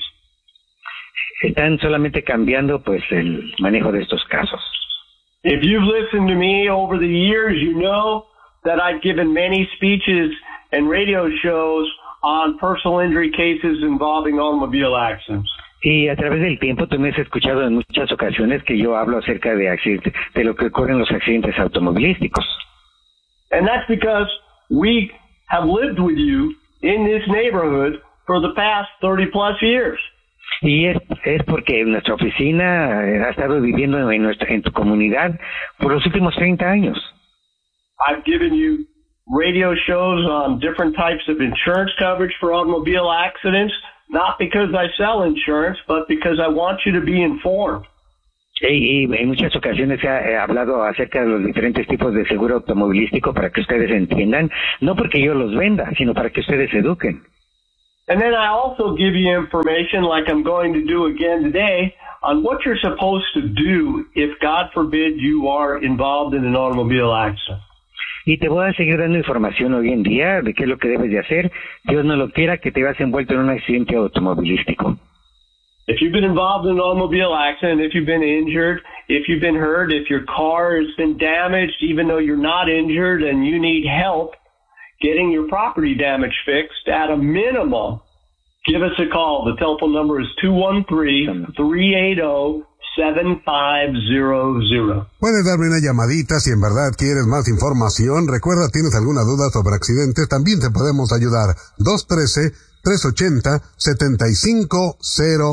Están solamente cambiando pues el manejo de estos casos. If you've listened to me over the years, you know that I've given many speeches and radio shows on personal injury cases involving automobile accidents. Y a través del tiempo tú me has escuchado en muchas ocasiones que yo hablo acerca de accidentes, de lo que ocurre en los accidentes automovilísticos. And that's because we have lived with you in this neighborhood for the past 30 plus years. Y es porque nuestra oficina ha estado viviendo en tu comunidad por los últimos 30 años. I've given you radio shows on different types of insurance coverage for automobile accidents, not because I sell insurance, but because I want you to be informed. Y en muchas ocasiones he hablado acerca de los diferentes tipos de seguro automovilístico para que ustedes entiendan, no porque yo los venda, sino para que ustedes se eduquen. And then I also give you information, like I'm going to do again today, on what you're supposed to do if, God forbid, you are involved in an automobile accident. Y te voy a seguir dando información hoy en día de qué es lo que debes de hacer. Dios no lo quiera que te veas envuelto en un accidente automovilístico. If you've been involved in an automobile accident, if you've been injured, if you've been hurt, if your car has been damaged, even though you're not injured and you need help getting your property damage fixed, at a minimum, give us a call. The telephone number is 213-380-7500. Puedes darme una llamadita si en verdad quieres más información. Recuerda, tienes alguna duda sobre accidentes, también te podemos ayudar. 213-380-7500.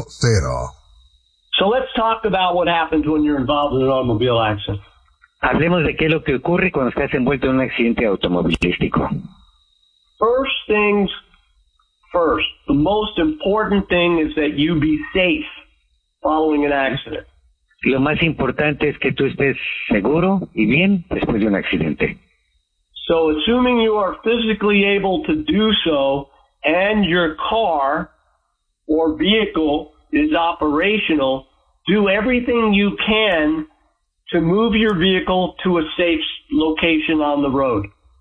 So let's talk about what happens when you're involved in an automobile accident. Hablemos de qué es lo que ocurre cuando estás envuelto en un accidente automovilístico. First things first. The most important thing is that you be safe following an accident. Lo más importante es que tú estés seguro y bien después de un accidente. So assuming you are physically able to do so and your car or vehicle is operational, do everything you can to move your vehicle to a safe location on the road.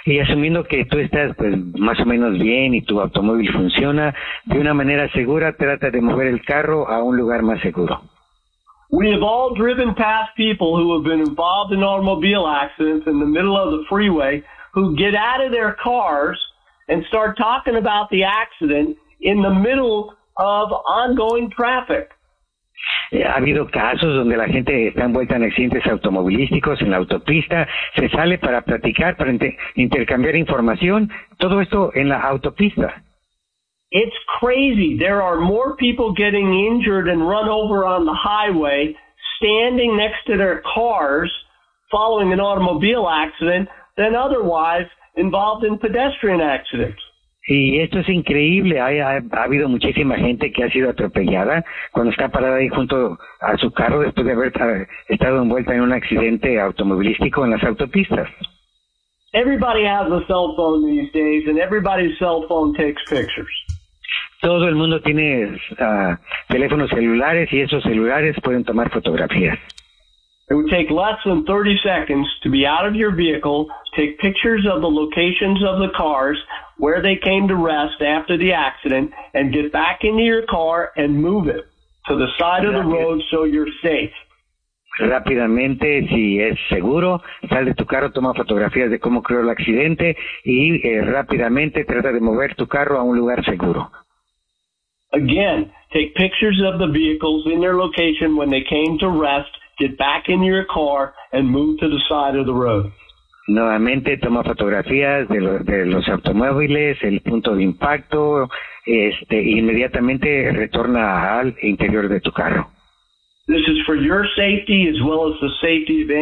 Y asumiendo que tú estás pues más o menos bien y tu automóvil funciona de una manera segura, trata de mover el carro a un lugar más seguro. We have all driven past people who have been involved in automobile accidents in the middle of the freeway who get out of their cars and start talking about the accident in the middle of ongoing traffic. Ha habido casos donde la gente está envuelta en accidentes automovilísticos en la autopista, se sale para platicar, para intercambiar información, todo esto en la autopista. It's crazy. There are more people getting injured and run over on the highway standing next to their cars following an automobile accident than otherwise involved in pedestrian accidents. Y esto es increíble, ha habido muchísima gente que ha sido atropellada cuando está parada ahí junto a su carro después de haber estado envuelta en un accidente automovilístico en las autopistas. Everybody has a cell phone these days and everybody's cell phone takes pictures. Todo el mundo tiene teléfonos celulares y esos celulares pueden tomar fotografías. It would take less than 30 seconds to be out of your vehicle, take pictures of the locations of the cars, where they came to rest after the accident, and get back into your car and move it to the side of the road so you're safe. Rápidamente, si es seguro, sal de tu carro, toma fotografías de cómo ocurrió el accidente y rápidamente trata de mover tu carro a un lugar seguro. Again, take pictures of the vehicles in their location when they came to rest, get back in your car, and move to the side of the road. Nuevamente toma fotografías de los automóviles, el punto de impacto, inmediatamente retorna al interior de tu carro. This is for your safety as well as the safety of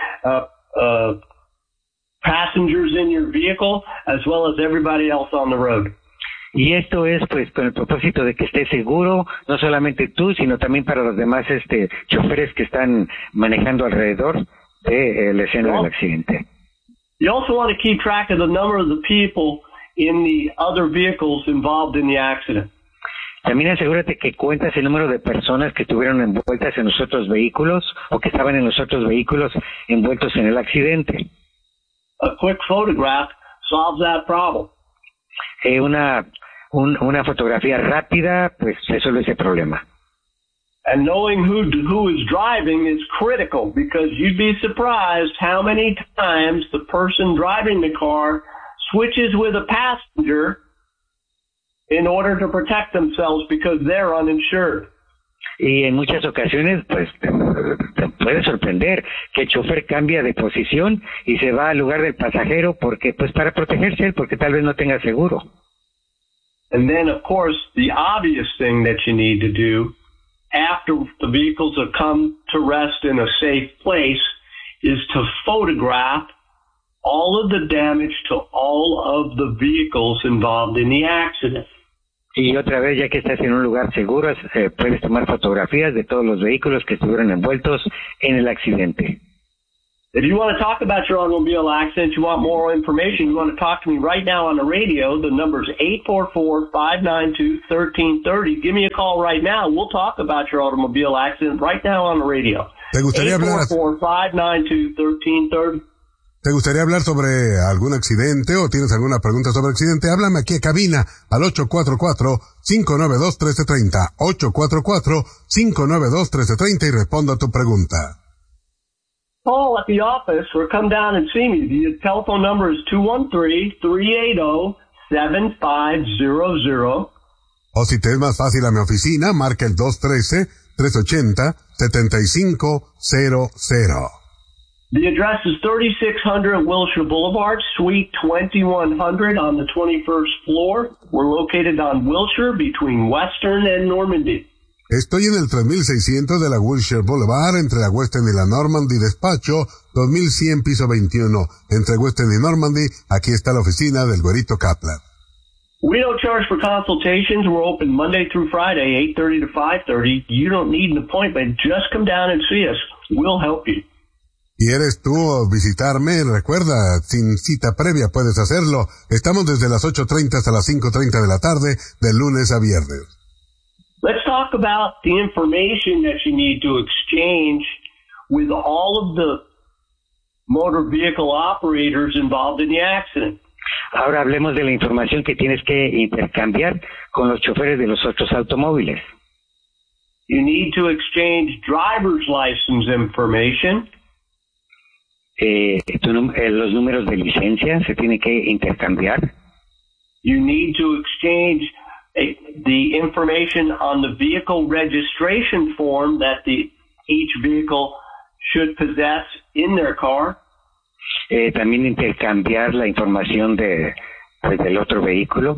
any passengers in your vehicle as well as everybody else on the road. Y esto es pues con el propósito de que estés seguro, no solamente tú, sino también para los demás choferes que están manejando alrededor de la escena del accidente. You also want to keep track of the number of the people in the other vehicles involved in the accident. También asegúrate que cuentas el número de personas que estuvieron envueltas en los otros vehículos o que estaban en los otros vehículos envueltos en el accidente. A quick photograph solves that problem. Una fotografía rápida pues resuelve ese problema. And knowing who is driving is critical because you'd be surprised how many times the person driving the car switches with a passenger in order to protect themselves because they're uninsured. Y en muchas ocasiones, pues, te puede sorprender que el chofer cambia de posición y se va al lugar del pasajero porque, pues, para protegerse, porque tal vez no tenga seguro. And then, of course, the obvious thing that you need to do after the vehicles have come to rest in a safe place is to photograph all of the damage to all of the vehicles involved in the accident. Y otra vez, ya que estás en un lugar seguro, puedes tomar fotografías de todos los vehículos que estuvieron envueltos en el accidente. If you want to talk about your automobile accident, you want more information, you want to talk to me right now on the radio, the number is 844-592-1330. Give me a call right now. We'll talk about your automobile accident right now on the radio. ¿Te gustaría hablar? 844-592-1330. ¿Te gustaría hablar sobre algún accidente o tienes alguna pregunta sobre accidente? Háblame aquí a cabina al 844-592-1330. 844-592-1330 y respondo a tu pregunta. Call at the office or come down and see me. The telephone number is 213-380-7500. O si te es más fácil a mi oficina, marca el 213-380-7500. The address is 3600 Wilshire Boulevard, Suite 2100 on the 21st floor. We're located on Wilshire between Western and Normandy. Estoy en el 3600 de la Wilshire Boulevard, entre la Western y la Normandy, despacho 2100, piso 21. Entre Western y Normandy, aquí está la oficina del Güerito Kaplan. We don't charge for consultations. We're open Monday through Friday, 8:30 to 5:30. You don't need an appointment. Just come down and see us. We'll help you. ¿Quieres tú visitarme? Recuerda, sin cita previa puedes hacerlo. Estamos desde las 8:30 hasta las 5:30 de la tarde, de lunes a viernes. Let's talk about the information that you need to exchange with all of the motor vehicle operators involved in the accident. Ahora hablemos de la información que tienes que intercambiar con los choferes de los otros automóviles. You need to exchange driver's license information. Los números de licencia se tienen que intercambiar. You need to exchange the information on the vehicle registration form that each vehicle should possess in their car. También intercambiar la información del otro vehículo.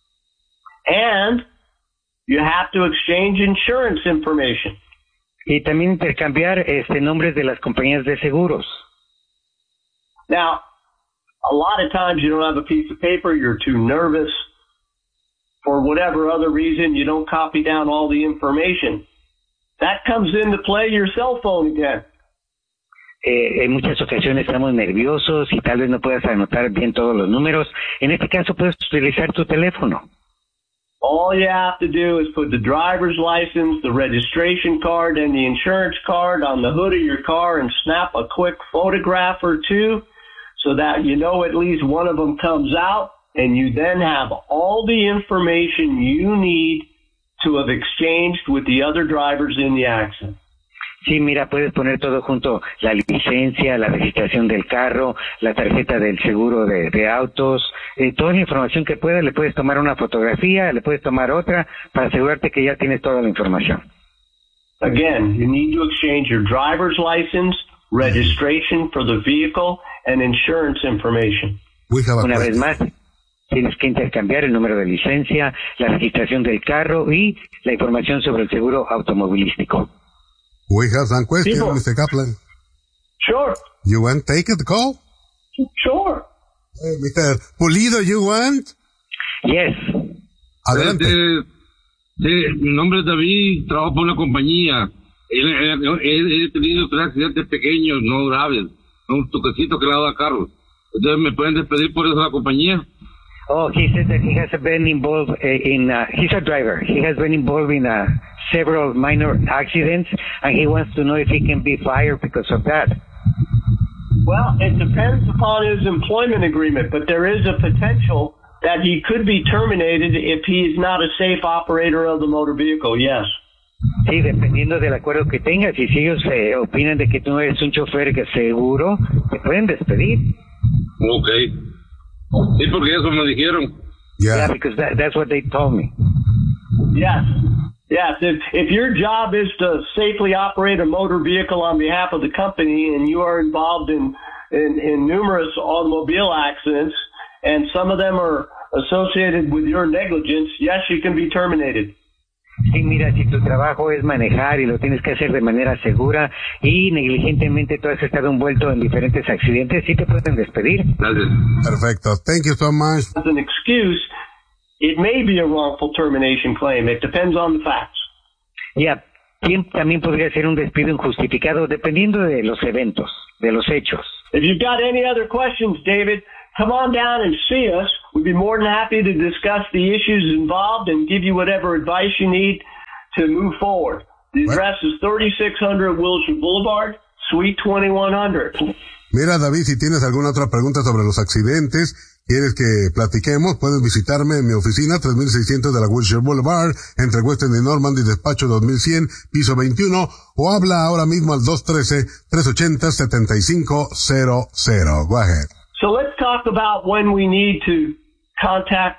And you have to exchange insurance information. Y también intercambiar nombres de las compañías de seguros. Now, a lot of times you don't have a piece of paper, you're too nervous. For whatever other reason, you don't copy down all the information. That comes into play your cell phone again. En muchas ocasiones estamos nerviosos y tal vez no puedas anotar bien todos los números. En este caso puedes utilizar tu teléfono. All you have to do is put the driver's license, the registration card, and the insurance card on the hood of your car and snap a quick photograph or two so that you know at least one of them comes out, and you then have all the information you need to have exchanged with the other drivers in the accident. Sí, mira, puedes poner todo junto, la licencia, la registración del carro, la tarjeta del seguro de autos, toda la información que puedas, le puedes tomar una fotografía, le puedes tomar otra, para asegurarte que ya tienes toda la información. Again, you need to exchange your driver's license, registration for the vehicle, and insurance information. Una vez más, tienes que intercambiar el número de licencia, la registración del carro y la información sobre el seguro automovilístico. We have some questions, Mr. Kaplan. Sure. You want to take the call? Sure. Mr. Pulido, you want? Yes. Adelante. Mi nombre es David, trabajo por una compañía. He tenido 3 accidentes pequeños, no graves. Un toquecito que le ha dado a carro. Entonces, ¿me pueden despedir por eso de la compañía? Oh, he said that he has been involved he's a driver. He has been involved in several minor accidents, and he wants to know if he can be fired because of that. Well, it depends upon his employment agreement, but there is a potential that he could be terminated if he is not a safe operator of the motor vehicle, yes. Sí, dependiendo del acuerdo que tengas, y si ellos opinan de que tú no eres un chofer que seguro, te pueden despedir. Okay. Sí, porque eso me dijeron. Yeah, because that's what they told me. Yes. Yes. If your job is to safely operate a motor vehicle on behalf of the company and you are involved in numerous automobile accidents and some of them are associated with your negligence, yes, you can be terminated. Sí, mira, si tu trabajo es manejar y lo tienes que hacer de manera segura y negligentemente tú has estado envuelto en diferentes accidentes, sí te pueden despedir. Perfecto. Thank you so much. As an excuse, it may be a wrongful termination claim. It depends on the facts. Yeah, también podría ser un despido injustificado dependiendo de los eventos, de los hechos. If you've got any other questions, David, come on down and see us. We'd be more than happy to discuss the issues involved and give you whatever advice you need to move forward. The address is 3600 Wilshire Boulevard, Suite 2100. Mira, David, si tienes alguna otra pregunta sobre los accidentes, quieres que platiquemos, puedes visitarme en mi oficina, 3600 de la Wilshire Boulevard, entre Western y Normandy, despacho 2100, piso 21, o habla ahora mismo al 213-380-7500. Go ahead. So let's talk about when we need to contact